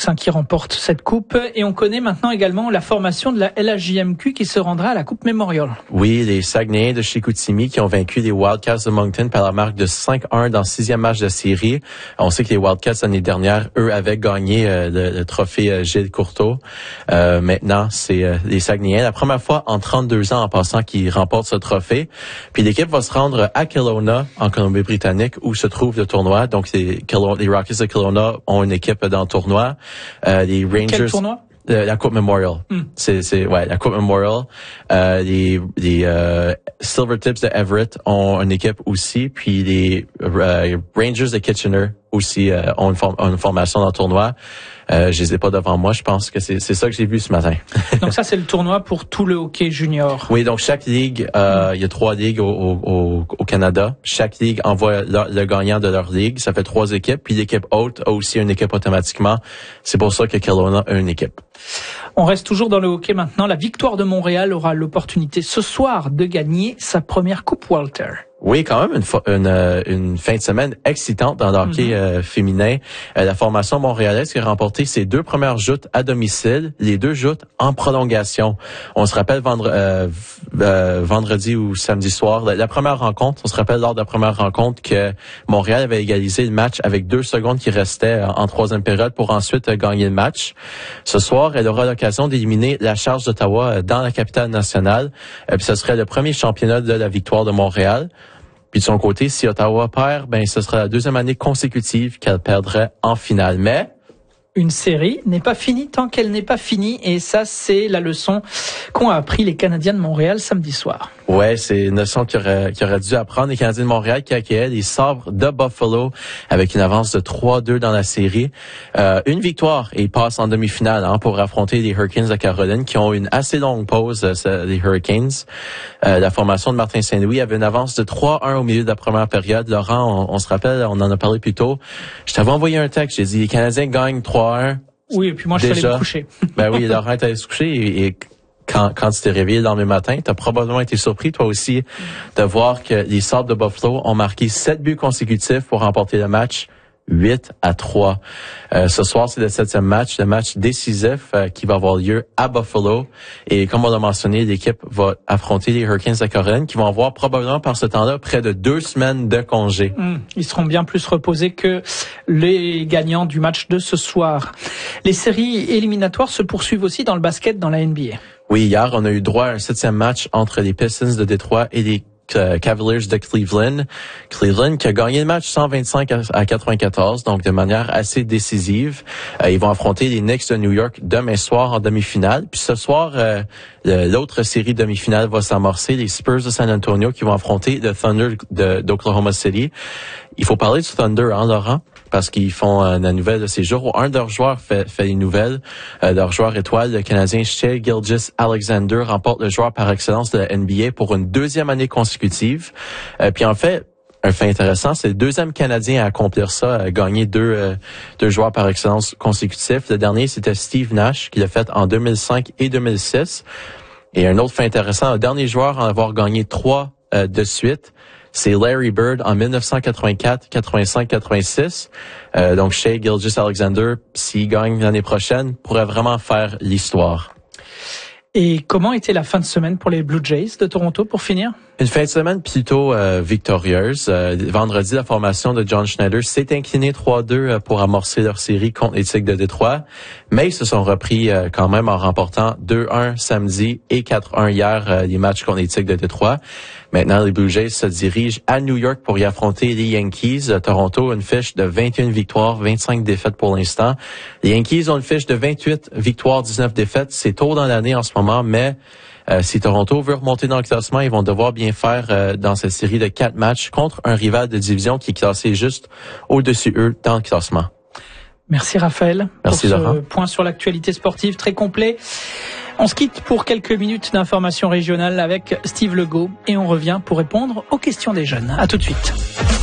qui remporte cette coupe. Et on connaît maintenant également la formation de la LHJMQ qui se rendra à la Coupe Memorial. Oui, les Saguenayens de Chicoutimi qui ont vaincu les Wildcats de Moncton par la marque de 5-1 dans le 6e match de série. On sait que les Wildcats, l'année dernière, eux, avaient gagné le trophée Gilles Courteau. Maintenant, c'est les Saguenayens. La première fois en 32 ans en passant qu'ils remportent ce trophée. Puis l'équipe va se rendre à Kelowna, en Colombie-Britannique, où se trouve le tournoi. Donc, les Rockets de Kelowna ont une équipe dans le tournoi. Les Rangers. Quel tournoi? La Coupe Memorial. La Coupe Memorial. Les Silvertips de Everett ont une équipe aussi, puis les Rangers de Kitchener aussi ont une formation dans le tournoi. Je les ai pas devant moi, je pense que c'est ça que j'ai vu ce matin. Donc ça, c'est le tournoi pour tout le hockey junior. Oui, donc chaque ligue, il y a 3 ligues au Canada. Chaque ligue envoie le gagnant de leur ligue. Ça fait 3 équipes. Puis l'équipe haute a aussi une équipe automatiquement. C'est pour ça que Kelowna a une équipe. On reste toujours dans le hockey maintenant. La Victoire de Montréal aura l'opportunité ce soir de gagner sa première Coupe Walter. Oui, quand même une fin de semaine excitante dans le hockey féminin. La formation montréalaise qui a remporté ses 2 premières joutes à domicile, les 2 joutes en prolongation. On se rappelle vendredi ou samedi soir, la première rencontre, on se rappelle lors de la première rencontre que Montréal avait égalisé le match avec 2 secondes qui restaient en 3e période pour ensuite gagner le match. Ce soir, elle aura l'occasion d'éliminer la Charge d'Ottawa dans la capitale nationale. Puis ce serait le premier championnat de la Victoire de Montréal. Puis de son côté, si Ottawa perd, ce sera la 2e année consécutive qu'elle perdrait en finale. Mais une série n'est pas finie tant qu'elle n'est pas finie. Et ça, c'est la leçon qu'ont appris les Canadiens de Montréal samedi soir. Ouais, c'est une leçon qu'ils auraient dû apprendre. Les Canadiens de Montréal qui accueillaient les Sabres de Buffalo avec une avance de 3-2 dans la série. Une victoire et ils passent en demi-finale pour affronter les Hurricanes de Caroline qui ont une assez longue pause, les Hurricanes. La formation de Martin Saint-Louis avait une avance de 3-1 au milieu de la première période. Laurent, on se rappelle, on en a parlé plus tôt. Je t'avais envoyé un texte, j'ai dit les Canadiens gagnent 3-1. Oui, et puis moi, je suis allé me coucher. Oui, Laurent est allé se coucher et quand tu t'es réveillé le lendemain matin, tu as probablement été surpris, toi aussi, de voir que les Sabres de Buffalo ont marqué 7 buts consécutifs pour remporter le match 8-3. Ce soir, c'est le 7e match, le match décisif qui va avoir lieu à Buffalo. Et comme on l'a mentionné, l'équipe va affronter les Hurricanes de Caroline qui vont avoir probablement par ce temps-là près de 2 semaines de congé. Ils seront bien plus reposés que les gagnants du match de ce soir. Les séries éliminatoires se poursuivent aussi dans le basket dans la NBA. Oui, hier, on a eu droit à un 7e match entre les Pistons de Détroit et les Cavaliers de Cleveland. Cleveland qui a gagné le match 125 à 94, donc de manière assez décisive. Ils vont affronter les Knicks de New York demain soir en demi-finale. Puis ce soir, l'autre série demi-finale va s'amorcer. Les Spurs de San Antonio qui vont affronter le Thunder d'Oklahoma City. Il faut parler du Thunder, Laurent? Parce qu'ils font la nouvelle de ces jours où un de leurs joueurs fait les nouvelles. Leur joueur étoile, le Canadien Shai Gilgeous-Alexander, remporte le joueur par excellence de la NBA pour une 2e année consécutive. Puis en fait, un fait intéressant, c'est le 2e Canadien à accomplir ça, à gagner deux joueurs par excellence consécutifs. Le dernier, c'était Steve Nash, qui l'a fait en 2005 et 2006. Et un autre fait intéressant, le dernier joueur à en avoir gagné 3 de suite, c'est Larry Bird en 1984, 85, 86. Donc Shai Gilgeous-Alexander, s'il gagne l'année prochaine, pourrait vraiment faire l'histoire. Et comment était la fin de semaine pour les Blue Jays de Toronto pour finir? Une fin de semaine plutôt victorieuse. Vendredi, la formation de John Schneider s'est inclinée 3-2 pour amorcer leur série contre les Tigres de Détroit. Mais ils se sont repris quand même en remportant 2-1 samedi et 4-1 hier les matchs contre les Tigres de Détroit. Maintenant, les Blue Jays se dirigent à New York pour y affronter les Yankees. Toronto a une fiche de 21 victoires, 25 défaites pour l'instant. Les Yankees ont une fiche de 28 victoires, 19 défaites. C'est tôt dans l'année en ce moment, mais si Toronto veut remonter dans le classement, ils vont devoir bien faire dans cette série de 4 matchs contre un rival de division qui est classé juste au-dessus eux dans le classement. Merci Raphaël. Merci pour Laurent. Ce point sur l'actualité sportive très complet. On se quitte pour quelques minutes d'information régionale avec Steve Legault et on revient pour répondre aux questions des jeunes. À tout de suite.